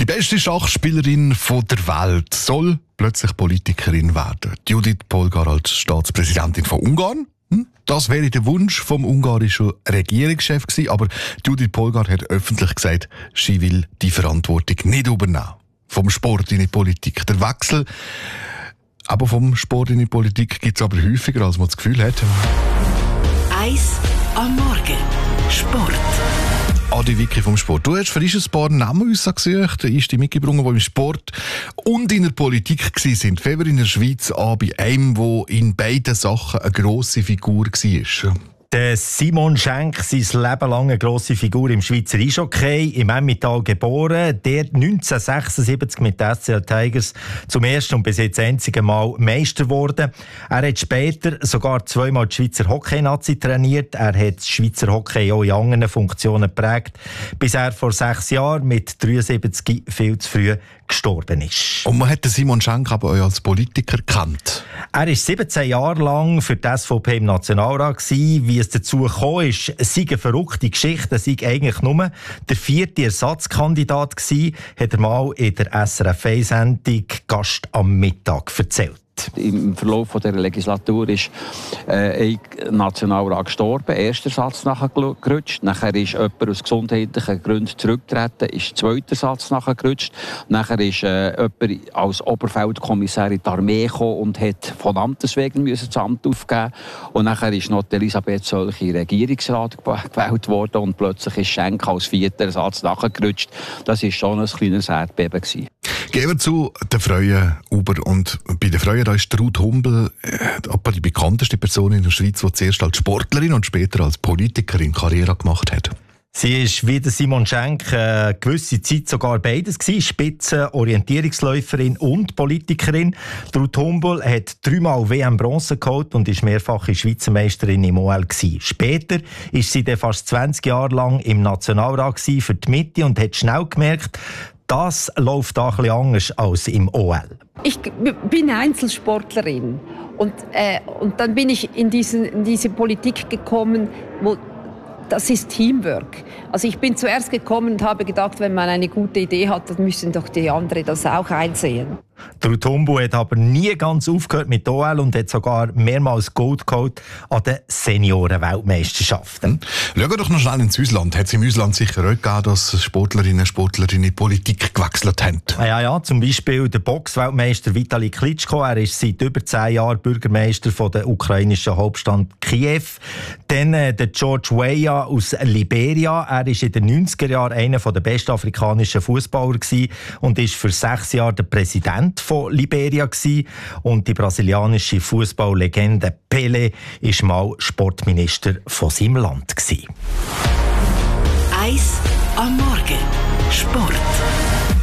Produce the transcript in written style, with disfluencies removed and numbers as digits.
Die beste Schachspielerin der Welt soll plötzlich Politikerin werden. Judith Polgar als Staatspräsidentin von Ungarn. Das wäre der Wunsch vom ungarischen Regierungschef gewesen, aber Judith Polgar hat öffentlich gesagt, sie will die Verantwortung nicht übernehmen. Vom Sport in die Politik. Der Wechsel aber vom Sport in die Politik gibt es aber häufiger, als man das Gefühl hat. Eis am Morgen. Sport. Adi Vicky vom Sport. Du hast für uns ein paar Namen rausgesucht, die mitgebracht, die im Sport und in der Politik waren. Fangen wir in der Schweiz an bei einem, der in beiden Sachen eine grosse Figur war. Der Simon Schenk, sein Leben lang eine grosse Figur im Schweizer Eishockey, im Emmental geboren, der 1976 mit den SCL Tigers zum ersten und bis jetzt einzigen Mal Meister geworden. Er hat später sogar zweimal die Schweizer Hockey-Nazi trainiert. Er hat das Schweizer Hockey auch in anderen Funktionen geprägt, bis er vor 6 Jahren mit 73 viel zu früh gestorben ist. Und man hat den Simon Schenk aber auch als Politiker gekannt. Er war 17 Jahre lang für die SVP im Nationalrat gewesen. Wie es dazu gekommen ist, sei eine verrückte Geschichte, sei eigentlich nur der 4. Ersatzkandidat gewesen, hat er mal in der SRF-Sendung Gast am Mittag erzählt. Im Verlauf dieser Legislatur ist ein Nationalrat gestorben, erster Satz nachgerutscht. Nachher ist jemand aus gesundheitlichen Gründen zurückgetreten, ist zweiter Satz nachgerutscht. Nachher ist jemand als Oberfeldkommissar in die Armee gekommen und hat von Amtes wegen das Amt aufgeben. Und nachher ist noch Elisabeth Sölch in den Regierungsrat gewählt worden und plötzlich ist Schenk als 4. Satz nachgerutscht. Das war schon ein kleines Erdbeben gewesen. Gehen wir zu den Freuen über. Und bei den Freuen da ist Ruth Humbel die bekannteste Person in der Schweiz, die zuerst als Sportlerin und später als Politikerin Karriere gemacht hat. Sie ist wie der Simon Schenk eine gewisse Zeit sogar beides gewesen, Spitzen-Orientierungsläuferin und Politikerin. Ruth Humbel hat 3-mal WM-Bronze geholt und ist mehrfache Schweizer Meisterin im OL gewesen. Später ist sie dann fast 20 Jahre lang im Nationalrat gewesen für die Mitte und hat schnell gemerkt, das läuft da ein bisschen anders als im OL. Ich bin Einzelsportlerin und dann bin ich in diese Politik gekommen, wo das ist Teamwork. Also ich bin zuerst gekommen und habe gedacht, wenn man eine gute Idee hat, dann müssen doch die anderen das auch einsehen. Ruth Humbel hat aber nie ganz aufgehört mit OL und hat sogar mehrmals Gold geholt an den Senioren-Weltmeisterschaften. Schauen wir doch noch schnell ins Ausland. Hat es im Ausland sicher auch gegeben, dass Sportlerinnen und Sportler in die Politik gewechselt haben? Ja, zum Beispiel der Box-Weltmeister Vitali Klitschko. Er ist seit über 10 Jahren Bürgermeister von der ukrainischen Hauptstadt Kiew. Dann der George Weah aus Liberia. Er war in den 90er Jahren einer der besten afrikanischen Fußballer und ist für 6 Jahre der Präsident von Liberia gewesen. Und die brasilianische Fußballlegende Pelé war mal Sportminister von seinem Land gewesen. Eis am Morgen. Sport.